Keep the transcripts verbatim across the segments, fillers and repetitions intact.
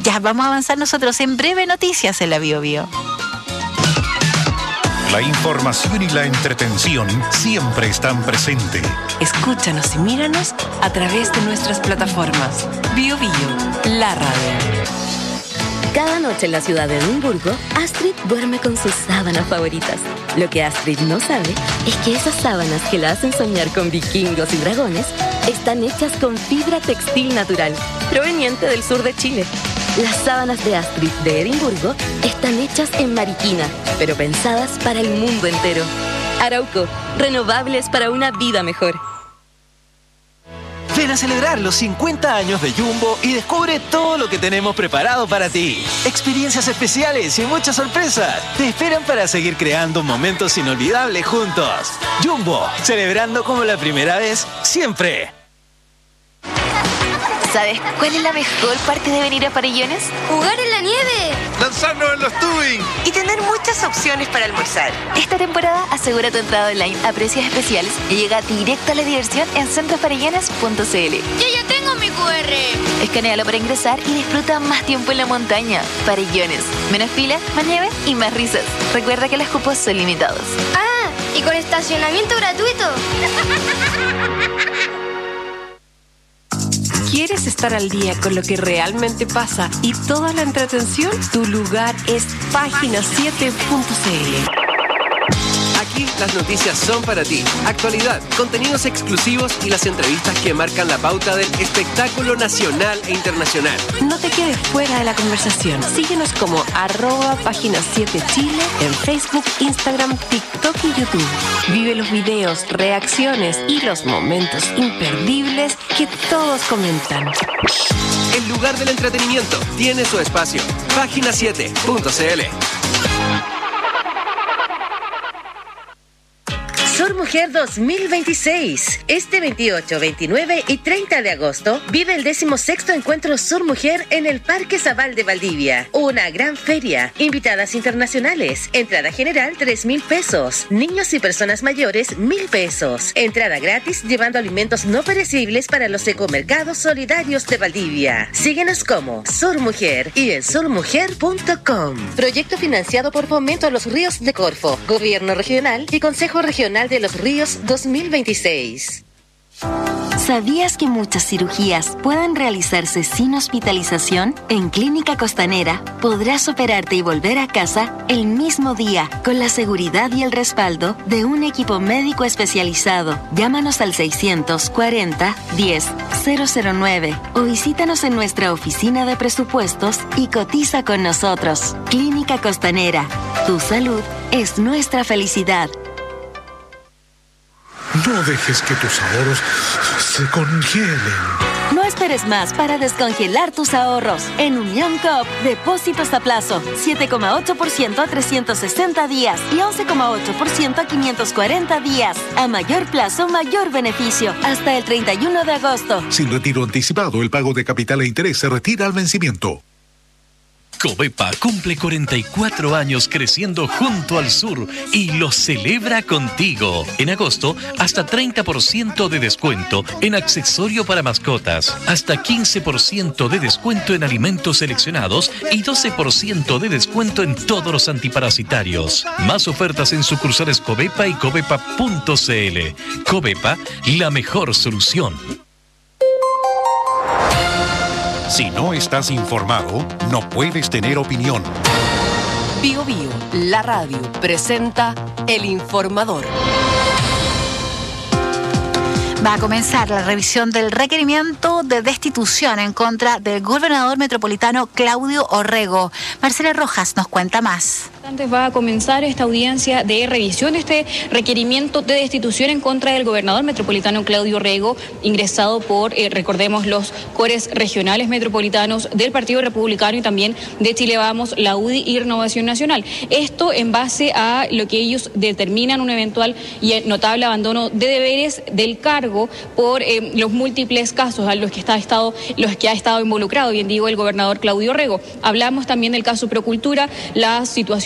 Ya vamos a avanzar nosotros en breve noticias en la Bio Bio. La información y la entretención siempre están presentes. Escúchanos y míranos a través de nuestras plataformas. Bio Bio, la radio. Cada noche en la ciudad de Edimburgo, Astrid duerme con sus sábanas favoritas. Lo que Astrid no sabe es que esas sábanas que la hacen soñar con vikingos y dragones están hechas con fibra textil natural, proveniente del sur de Chile. Las sábanas de Astrid de Edimburgo están hechas en Mariquina, pero pensadas para el mundo entero. Arauco, renovables para una vida mejor. Ven a celebrar los cincuenta años de Jumbo y descubre todo lo que tenemos preparado para ti. Experiencias especiales y muchas sorpresas te esperan para seguir creando momentos inolvidables juntos. Jumbo, celebrando como la primera vez, siempre. ¿Sabes cuál es la mejor parte de venir a Farellones? ¡Jugar en la nieve! ¡Lanzarnos en los tubing! Y tener muchas opciones para almorzar. Esta temporada asegura tu entrada online a precios especiales y llega directo a la diversión en centro farellones punto c l. ¡Yo ya tengo mi cu erre! Escanéalo para ingresar y disfruta más tiempo en la montaña. Farellones. Menos fila, más nieve y más risas. Recuerda que los cupos son limitados. ¡Ah! ¿Y con estacionamiento gratuito? ¿Quieres estar al día con lo que realmente pasa y toda la entretención? Tu lugar es página siete punto c l. Aquí las noticias son para ti. Actualidad, contenidos exclusivos y las entrevistas que marcan la pauta del espectáculo nacional e internacional. No te quedes fuera de la conversación. Síguenos como arroba página siete Chile en Facebook, Instagram, TikTok y YouTube. Vive los videos, reacciones y los momentos imperdibles que todos comentan. El lugar del entretenimiento tiene su espacio. página siete punto c l. Sur Mujer dos mil veintiséis. Este veintiocho, veintinueve y treinta de agosto vive el decimosexto encuentro Sur Mujer en el Parque Zabal de Valdivia. Una gran feria. Invitadas internacionales. Entrada general tres mil pesos. Niños y personas mayores mil pesos. Entrada gratis llevando alimentos no perecibles para los ecomercados solidarios de Valdivia. Síguenos como Sur Mujer y en sur mujer punto com. Proyecto financiado por Fomento a los Ríos de Corfo, Gobierno Regional y Consejo Regional de los Ríos dos mil veintiséis. ¿Sabías que muchas cirugías pueden realizarse sin hospitalización? En Clínica Costanera podrás operarte y volver a casa el mismo día con la seguridad y el respaldo de un equipo médico especializado. Llámanos al seiscientos cuarenta, diez, cero cero nueve o visítanos en nuestra oficina de presupuestos y cotiza con nosotros. Clínica Costanera. Tu salud es nuestra felicidad. No dejes que tus ahorros se congelen. No esperes más para descongelar tus ahorros. En Unión Coop, depósitos a plazo, siete coma ocho por ciento a trescientos sesenta días y once coma ocho por ciento a quinientos cuarenta días. A mayor plazo, mayor beneficio. Hasta el treinta y uno de agosto. Sin retiro anticipado, el pago de capital e interés se retira al vencimiento. Covepa cumple cuarenta y cuatro años creciendo junto al sur y lo celebra contigo. En agosto, hasta treinta por ciento de descuento en accesorio para mascotas, hasta quince por ciento de descuento en alimentos seleccionados y doce por ciento de descuento en todos los antiparasitarios. Más ofertas en sucursales Covepa y covepa punto c l. Covepa, la mejor solución. Si no estás informado, no puedes tener opinión. Bio Bio, la radio, presenta El Informador. Va a comenzar la revisión del requerimiento de destitución en contra del gobernador metropolitano Claudio Orrego. Marcela Rojas nos cuenta más. Antes va a comenzar esta audiencia de revisión de este requerimiento de destitución en contra del gobernador metropolitano Claudio Orrego, ingresado por, eh, recordemos, los cores regionales metropolitanos del Partido Republicano y también de Chile Vamos, la U D I y Renovación Nacional. Esto en base a lo que ellos determinan un eventual y notable abandono de deberes del cargo por eh, los múltiples casos a los que, está estado, los que ha estado involucrado, bien digo, el gobernador Claudio Orrego. Hablamos también del caso Procultura, la situación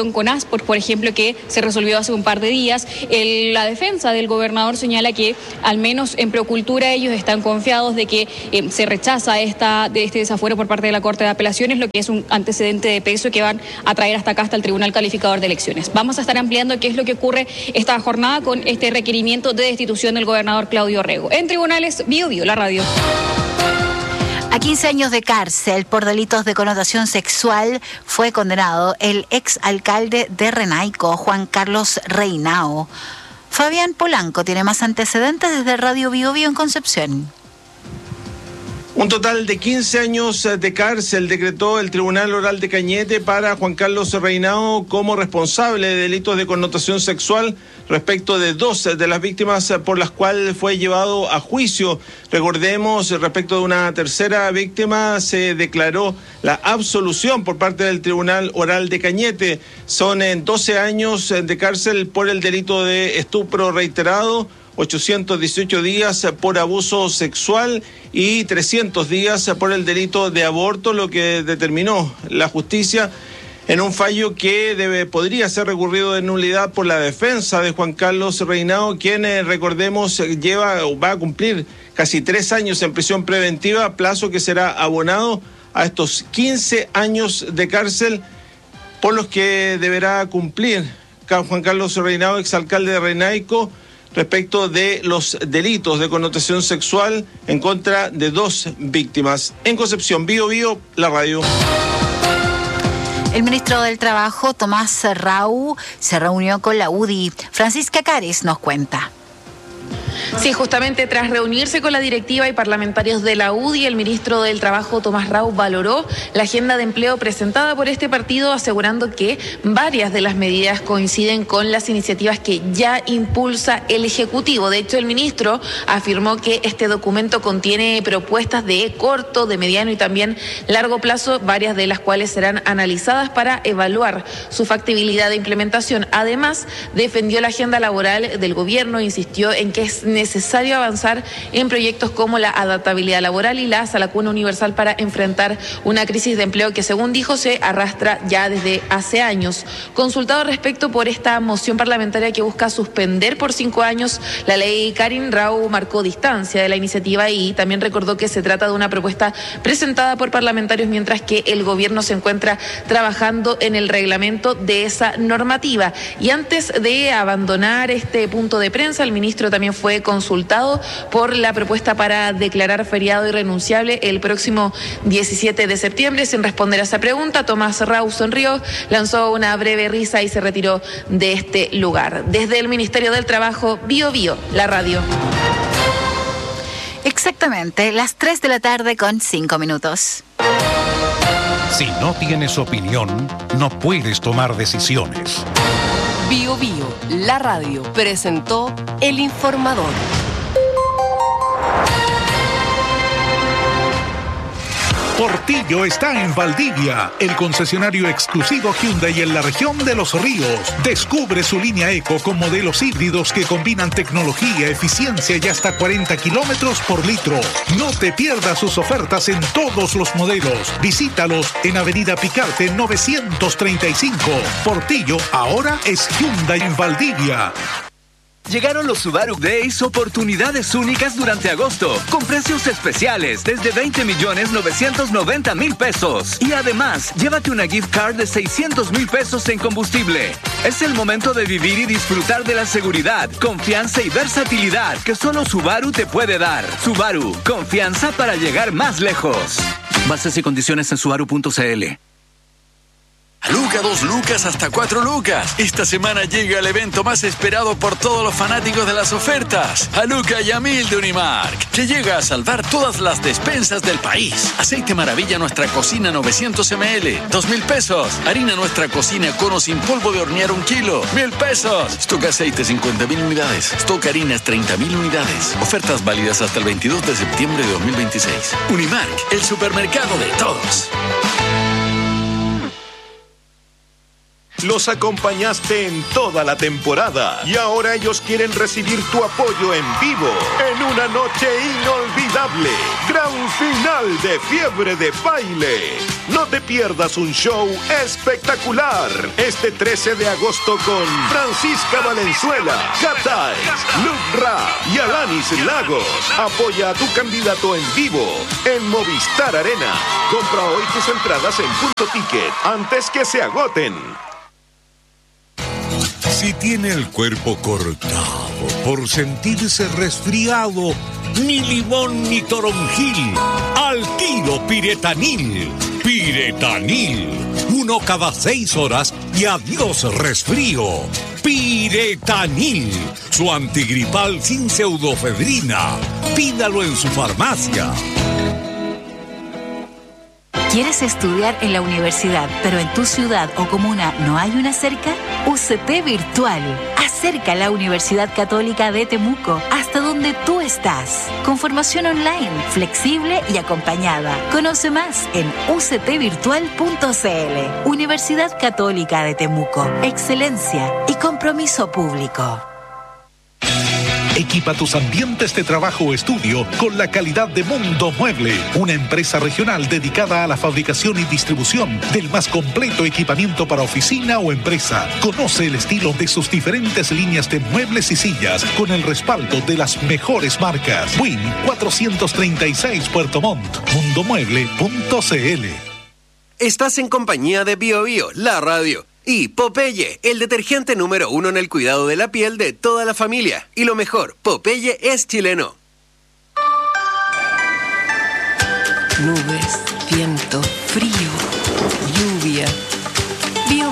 situación con Aspor, por ejemplo, que se resolvió hace un par de días. El, la defensa del gobernador señala que al menos en Procultura ellos están confiados de que eh, se rechaza esta, de este desafuero por parte de la Corte de Apelaciones, lo que es un antecedente de peso que van a traer hasta acá, hasta el Tribunal Calificador de Elecciones. Vamos a estar ampliando qué es lo que ocurre esta jornada con este requerimiento de destitución del gobernador Claudio Orrego. En tribunales, Bio Bio, la radio. A quince años de cárcel por delitos de connotación sexual fue condenado el exalcalde de Renaico, Juan Carlos Reinao. Fabián Polanco tiene más antecedentes desde Radio Bio Bio en Concepción. Un total de quince años de cárcel decretó el Tribunal Oral de Cañete para Juan Carlos Reinao como responsable de delitos de connotación sexual respecto de dos de las víctimas por las cuales fue llevado a juicio. Recordemos, respecto de una tercera víctima se declaró la absolución por parte del Tribunal Oral de Cañete. Son en doce años de cárcel por el delito de estupro reiterado, ochocientos dieciocho días por abuso sexual y trescientos días por el delito de aborto, lo que determinó la justicia en un fallo que debe, podría ser recurrido de nulidad por la defensa de Juan Carlos Reinao, quien, eh, recordemos, lleva va a cumplir casi tres años en prisión preventiva, plazo que será abonado a estos quince años de cárcel por los que deberá cumplir Juan Carlos Reinao, exalcalde de Renaico, respecto de los delitos de connotación sexual en contra de dos víctimas. En Concepción, Bio Bio, la radio. El ministro del Trabajo, Tomás Rau, se reunió con la U D I. Francisca Cares nos cuenta. Sí, justamente tras reunirse con la directiva y parlamentarios de la U D I, el ministro del Trabajo, Tomás Rau, valoró la agenda de empleo presentada por este partido, asegurando que varias de las medidas coinciden con las iniciativas que ya impulsa el Ejecutivo. De hecho, el ministro afirmó que este documento contiene propuestas de corto, de mediano y también largo plazo, varias de las cuales serán analizadas para evaluar su factibilidad de implementación. Además, defendió la agenda laboral del gobierno e insistió en que es necesario avanzar en proyectos como la adaptabilidad laboral y la salacuna universal para enfrentar una crisis de empleo que, según dijo, se arrastra ya desde hace años. Consultado respecto por esta moción parlamentaria que busca suspender por cinco años la ley Karin, Rau marcó distancia de la iniciativa y también recordó que se trata de una propuesta presentada por parlamentarios, mientras que el gobierno se encuentra trabajando en el reglamento de esa normativa. Y antes de abandonar este punto de prensa, el ministro también fue consultado por la propuesta para declarar feriado irrenunciable el próximo diecisiete de septiembre. Sin responder a esa pregunta, Tomás Rau sonrió, lanzó una breve risa y se retiró de este lugar. Desde el Ministerio del Trabajo, Bio Bio, la radio. Exactamente, las tres de la tarde con cinco minutos. Si no tienes opinión, no puedes tomar decisiones. Bio Bio, la radio, presentó El Informador. Portillo está en Valdivia, el concesionario exclusivo Hyundai en la región de Los Ríos. Descubre su línea Eco con modelos híbridos que combinan tecnología, eficiencia y hasta cuarenta kilómetros por litro. No te pierdas sus ofertas en todos los modelos. Visítalos en Avenida Picarte novecientos treinta y cinco. Portillo ahora es Hyundai en Valdivia. Llegaron los Subaru Days, oportunidades únicas durante agosto, con precios especiales desde veinte millones novecientos noventa mil pesos. Y además, llévate una gift card de seiscientos mil pesos en combustible. Es el momento de vivir y disfrutar de la seguridad, confianza y versatilidad que solo Subaru te puede dar. Subaru, confianza para llegar más lejos. Bases y condiciones en subaru punto cl. Luca, dos lucas hasta cuatro lucas. Esta semana llega el evento más esperado por todos los fanáticos de las ofertas. A Luca y a Mil de Unimark, que llega a salvar todas las despensas del país. Aceite Maravilla Nuestra Cocina novecientos mililitros, dos mil pesos. Harina Nuestra Cocina Cono sin polvo de hornear un kilo, mil pesos. Stock Aceite cincuenta mil unidades. Stock Harinas treinta mil unidades. Ofertas válidas hasta el veintidós de septiembre de dos mil veintiséis. Unimark, el supermercado de todos. Los acompañaste en toda la temporada y ahora ellos quieren recibir tu apoyo en vivo en una noche inolvidable. Gran final de Fiebre de Baile. No te pierdas un show espectacular este trece de agosto con Francisca Valenzuela, Katai, Luke Ra y Alanis Lagos. Apoya a tu candidato en vivo en Movistar Arena. Compra hoy tus entradas en Punto Ticket antes que se agoten. Si tiene el cuerpo cortado por sentirse resfriado, ni limón ni toronjil, al tiro Piretanil. Piretanil, uno cada seis horas y adiós resfrío. Piretanil, su antigripal sin pseudofedrina. Pídalo en su farmacia. ¿Quieres estudiar en la universidad, pero en tu ciudad o comuna no hay una cerca? U C T Virtual. Acerca la Universidad Católica de Temuco hasta donde tú estás. Con formación online, flexible y acompañada. Conoce más en u c t virtual punto c l. Universidad Católica de Temuco. Excelencia y compromiso público. Equipa tus ambientes de trabajo o estudio con la calidad de Mundo Mueble, una empresa regional dedicada a la fabricación y distribución del más completo equipamiento para oficina o empresa. Conoce el estilo de sus diferentes líneas de muebles y sillas con el respaldo de las mejores marcas. Win cuatrocientos treinta y seis Puerto Montt, mundo mueble punto c l. Estás en compañía de Bio Bio, la radio. Y Popeye, el detergente número uno en el cuidado de la piel de toda la familia. Y lo mejor, Popeye es chileno. Nubes, viento, frío.